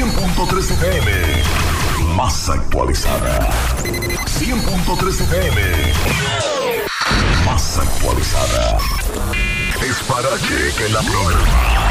100.3 FM. Más actualizada. 100.3 FM. Más actualizada. Es para que la prueba.